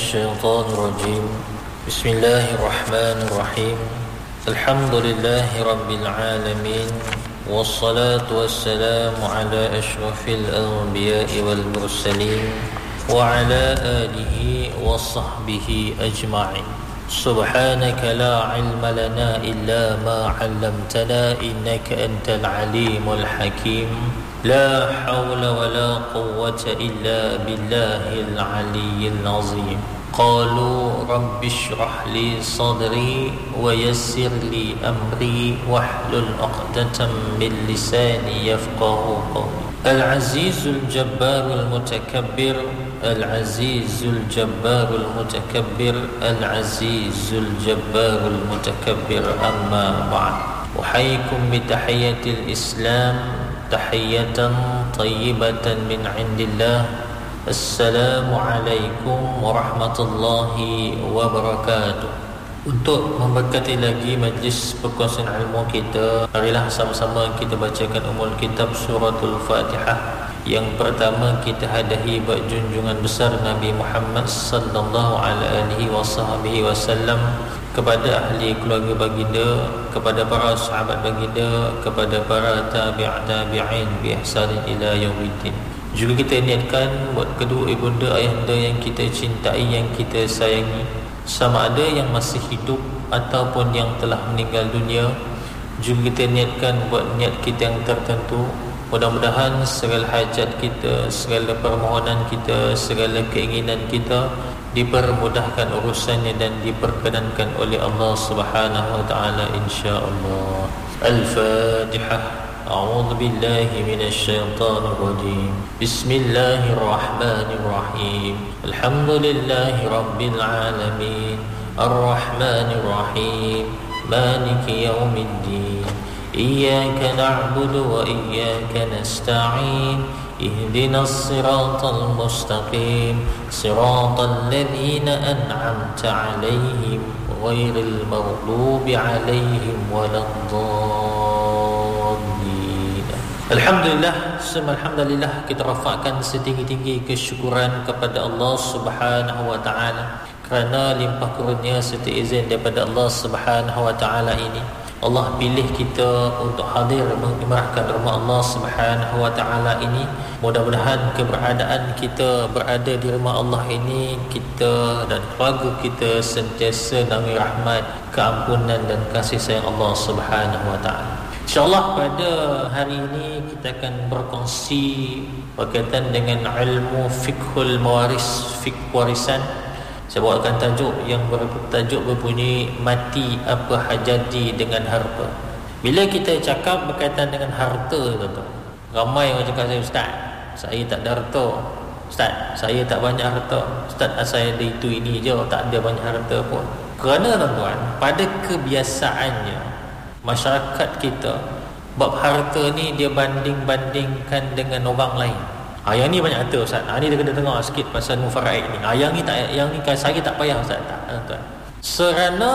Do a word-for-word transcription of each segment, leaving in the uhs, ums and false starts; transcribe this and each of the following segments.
الشيطان الرجيم بسم الله الرحمن الرحيم الحمد لله رب العالمين والصلاة والسلام على أشرف الأنبياء والمرسلين وعلى آله وصحبه أجمعين سبحانك لا علم لنا إلا ما علمتنا إنك أنت العليم الحكيم لا حول ولا قوة إلا بالله العلي العظيم قالوا رب اشرح لي صدري ويسر لي أمري واحلل عقدة من لساني يفقه قولي العزيز الجبار المتكبر العزيز الجبار المتكبر العزيز الجبار المتكبر أما بعد أحييكم بتحية الإسلام تحية طيبة من عند الله السلام عليكم ورحمة الله وبركاته. Untuk memberkati lagi majlis perkongsian ilmu kita, marilah sama-sama kita bacakan umul kitab suratul Fatihah. Yang pertama kita hadiahi buat junjungan besar Nabi Muhammad sallallahu alaihi wasallam, kepada ahli keluarga baginda, kepada para sahabat baginda, kepada para tabi' tabi'in bi ihsanin ila yaumiddin. Juga kita niatkan buat kedua ibunda ayahanda yang kita cintai, yang kita sayangi, sama ada yang masih hidup ataupun yang telah meninggal dunia. Juga kita niatkan buat niat kita yang tertentu. Mudah-mudahan segala hajat kita, segala permohonan kita, segala keinginan kita dipermudahkan urusannya dan diperkenankan oleh Allah Subhanahu wa taala insya-Allah. Al-Fatihah. A'udzu billahi minasy syaithanir rajim. Bismillahirrahmanirrahim. Alhamdulillahi rabbil alamin. Arrahmanir rahim. Maliki yaumiddin. Iyyaka na'budu wa iyyaka nasta'in. Ihdinas siratal mustaqim. Siratal ladzina an'amta 'alaihim ghairil maghdubi 'alaihim waladdallin. Alhamdulillah, semua alhamdulillah, kita rafakkan setinggi-tinggi kesyukuran kepada Allah Subhanahu wa taala kerana limpah kurnia serta izin daripada Allah Subhanahu wa taala ini. Allah pilih kita untuk hadir mengimarahkan rumah Allah Subhanahu wa taala ini. Mudah-mudahan keberadaan kita berada di rumah Allah ini, kita dan keluarga kita sentiasa dalam rahmat, keampunan dan kasih sayang Allah Subhanahu wa taala. InsyaAllah pada hari ini kita akan berkongsi berkaitan dengan ilmu fiqhul mawaris, fiqh warisan. Saya bawakan tajuk yang bertajuk berbunyi mati apa jadi dengan harta. Bila kita cakap berkaitan dengan harta tu, ramai orang cakap saya, ustaz, saya tak ada harta. Ustaz, saya tak banyak harta. Ustaz, saya ada itu ini je, tak ada banyak harta pun. Kerana tuan-tuan, pada kebiasaannya masyarakat kita, bab harta ni dia banding-bandingkan dengan orang lain. Ah, yang ni banyak harta ustaz. Ah, ni dia kena tengok sikit pasal mufaraid ni. Ah, yang ni tak, yang ni saya tak payah ustaz. Tak, tuan. Serana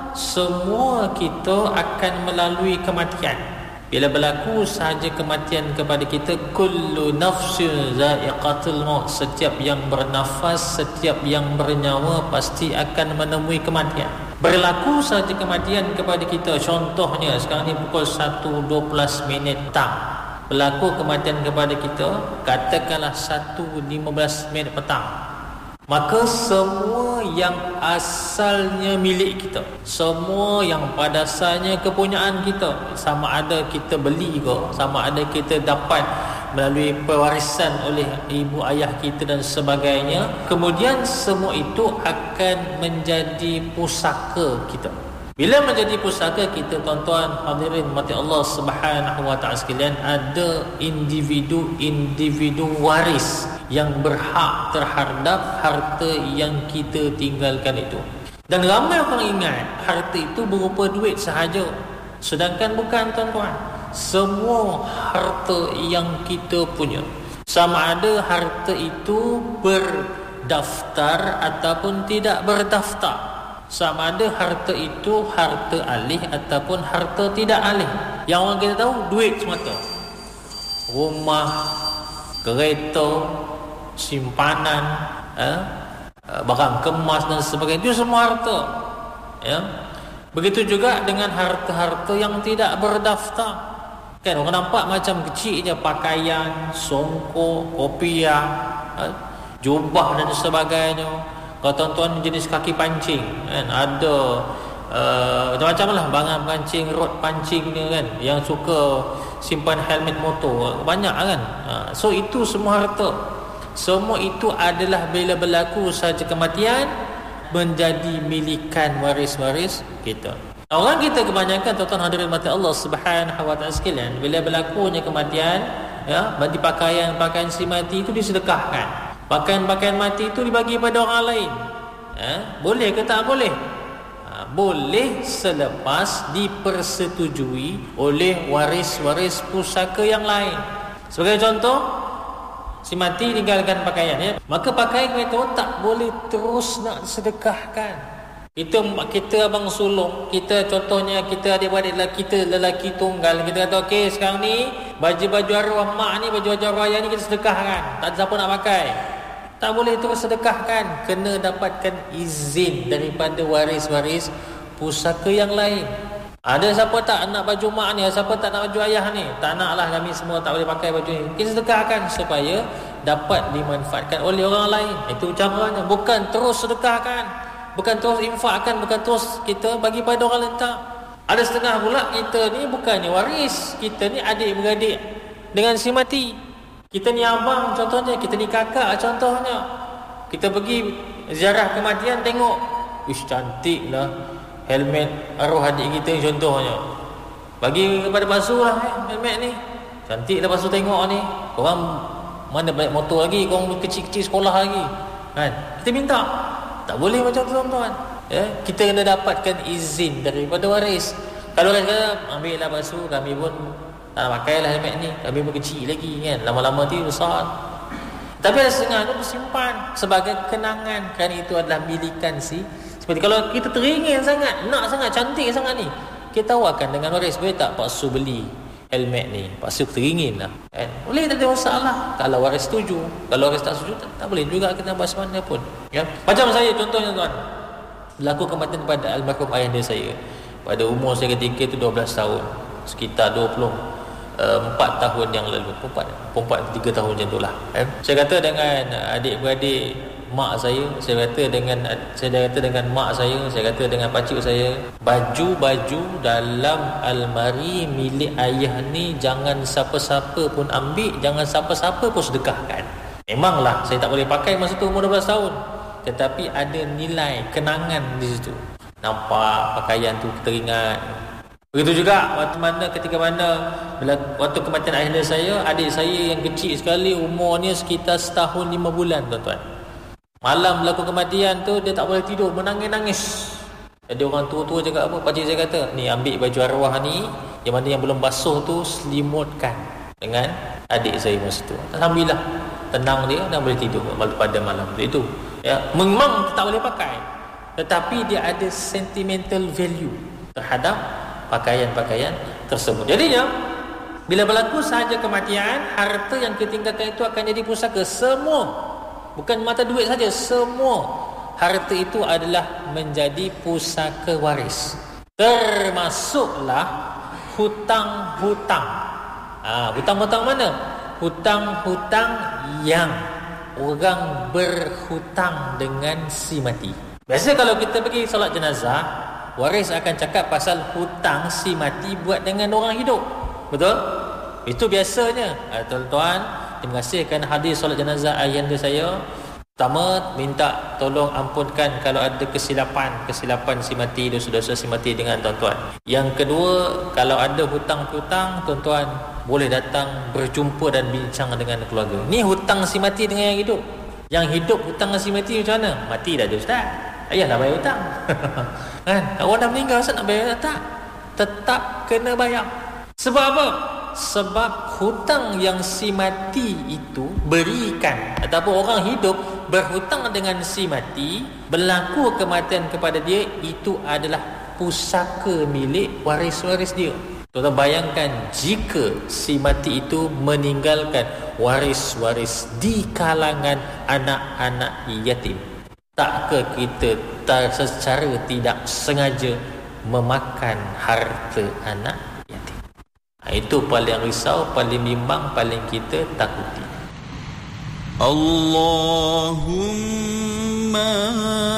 semua kita akan melalui kematian. Bila berlaku sahaja kematian kepada kita, kullu nafsin za'iqatul maut, setiap yang bernafas, setiap yang bernyawa pasti akan menemui kematian. Berlaku sahaja kematian kepada kita, contohnya sekarang ni pukul satu dua belas minit petang, berlaku kematian kepada kita, katakanlah satu lima belas minit petang, maka semua yang asalnya milik kita, semua yang pada asalnya kepunyaan kita, sama ada kita beli ke, sama ada kita dapat melalui pewarisan oleh ibu ayah kita dan sebagainya, kemudian semua itu akan menjadi pusaka kita. Bila menjadi pusaka kita, tuan-tuan hadirin mati Allah Subhanahu wa taala sekalian, ada individu-individu waris yang berhak terhadap harta yang kita tinggalkan itu. Dan ramai orang ingat harta itu berupa duit sahaja. Sedangkan bukan, tuan-tuan. Semua harta yang kita punya, sama ada harta itu berdaftar ataupun tidak berdaftar, sama ada harta itu harta alih ataupun harta tidak alih. Yang orang kita tahu duit semata, rumah, kereta, simpanan, eh? barang kemas dan sebagainya, itu semua harta. Ya. Begitu juga dengan harta-harta yang tidak berdaftar. Kan orang nampak macam kecil je, pakaian, songkok, kopiah, jubah dan sebagainya. Kalau tuan-tuan jenis kaki pancing, kan ada uh, macam-macam lah, bangang pancing, rod pancing ni kan, yang suka simpan helmet motor, banyak kan. Uh, so itu semua harta. Semua itu adalah bila berlaku saja kematian, menjadi milikan waris-waris kita. Orang kita kebanyakan, tuan-tuan hadirin mati Allah Subhanahu wa taala sekalian, bila berlakunya kematian, ya, bagi pakaian-pakaian si mati itu disedekahkan. Pakaian-pakaian mati itu dibagi pada orang lain. Ya, boleh ke tak boleh? Ha, boleh selepas dipersetujui oleh waris-waris pusaka yang lain. Sebagai contoh, si mati tinggalkan pakaian, ya, maka pakaian itu tak boleh terus nak sedekahkan. Kita kita abang sulung, kita contohnya kita adik-adik lelaki, kita lelaki tunggal, kita kata okey sekarang ni baju-baju arwah mak ni, baju-baju arwah ayah ni kita sedekahkan. Tak ada siapa nak pakai. Tak boleh terus sedekahkan, kena dapatkan izin daripada waris-waris pusaka yang lain. Ada siapa tak nak baju mak ni, siapa tak nak baju ayah ni, tak nak lah, kami semua tak boleh pakai baju ni, kita sedekahkan supaya dapat dimanfaatkan oleh orang lain. Itu caranya, bukan terus sedekahkan, bukan terus infakkan, bukan terus kita bagi pada orang lain, tak. Ada setengah pula kita ni bukannya waris, kita ni adik-beradik dengan si mati. Kita ni abang contohnya, kita ni kakak contohnya. Kita pergi ziarah kematian, tengok, ish cantik lah helmet arwah adik kita contohnya. Bagi kepada basuh lah eh, helmet ni. Cantik lah basuh tengok ni. Korang mana balik motor lagi, korang kecil-kecil sekolah lagi. Kan? Kita minta. Tak boleh macam tu tuan-tuan. Ya? Kita kena dapatkan izin daripada waris. Kalau waris kata, ambil lah basuh, kami pun tak nak pakai lah helmet ni, kami pun kecil lagi kan. Lama-lama tu besar. Tapi ada setengah tu bersimpan sebagai kenangan, kerana itu adalah milikan si. Seperti kalau kita teringin sangat, nak sangat, cantik sangat ni, kita tawarkan dengan waris, boleh tak paksa beli helmet ni, paksa teringin lah kan? Boleh, tak ada masalah kalau waris setuju. Kalau waris tak setuju, tak, tak boleh juga kita bahas mana pun ya? Macam saya contohnya tuan, berlaku kematian pada almarhum ayahanda saya pada umur saya ketika itu dua belas tahun, sekitar dua puluh empat tahun yang lalu, empat, empat, tiga tahun macam tu lah eh? Saya kata dengan adik-beradik mak saya, saya kata dengan saya kata dengan mak saya, saya kata dengan pakcik saya, baju-baju dalam almari milik ayah ni jangan siapa-siapa pun ambil, jangan siapa-siapa pun sedekahkan. Memanglah saya tak boleh pakai masa tu umur dua belas tahun, tetapi ada nilai kenangan di situ. Nampak pakaian tu kita ingat. Begitu juga waktu mana ketika mana bila, waktu kematian ayahanda saya, adik saya yang kecil sekali, umurnya sekitar setahun lima bulan tuan-tuan. Malam berlaku kematian tu, dia tak boleh tidur, menangis-nangis. Jadi orang tua-tua cakap apa? Pakcik saya kata, ni ambil baju arwah ni, yang mana yang belum basuh tu, selimutkan dengan adik saya masa tu. Alhamdulillah, tenang dia dan boleh tidur pada malam tu. Itu ya, memang tak boleh pakai, tetapi dia ada sentimental value terhadap pakaian-pakaian tersebut. Jadinya bila berlaku sahaja kematian, harta yang kita tinggalkan itu akan jadi pusaka. Semua, bukan mata duit saja, semua harta itu adalah menjadi pusaka waris. Termasuklah hutang-hutang. Ah, hutang-hutang mana? Hutang-hutang yang orang berhutang dengan si mati. Biasa kalau kita pergi solat jenazah, waris akan cakap pasal hutang si mati buat dengan orang hidup. Betul? Itu biasanya. Tuan-tuan, terima kasih kerana hadir solat jenazah ayahanda saya. Pertama, minta tolong ampunkan kalau ada kesilapan Kesilapan si mati, dosa-dosa si mati dengan tuan-tuan. Yang kedua, kalau ada hutang-hutang, tuan-tuan boleh datang berjumpa dan bincang dengan keluarga. Ni hutang si mati dengan yang hidup. Yang hidup hutang dengan si mati macam mana? Mati dah ada ustaz, ayah nak bayar hutang. Kan? Orang dah meninggal, ustaz nak bayar tak? Tetap kena bayar. Sebab apa? Sebab hutang yang si mati itu berikan, ataupun orang hidup berhutang dengan si mati, berlaku kematian kepada dia, itu adalah pusaka milik waris-waris dia. Tuan-tuan bayangkan jika si mati itu meninggalkan waris-waris di kalangan anak-anak yatim. Tak ke kita tak, secara tidak sengaja memakan harta anak yatim? Itu paling risau, paling bimbang, paling kita takuti. Allahumma